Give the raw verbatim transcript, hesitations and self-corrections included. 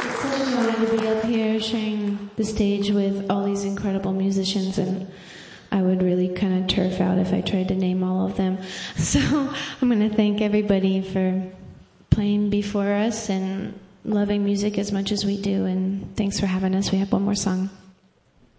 It's such an honor to be up here sharing the stage with all these incredible musicians, and I would really kind of turf out if I tried to name all of them. So I'm going to thank everybody for playing before us and loving music as much as we do, and thanks for having us. We have one more song.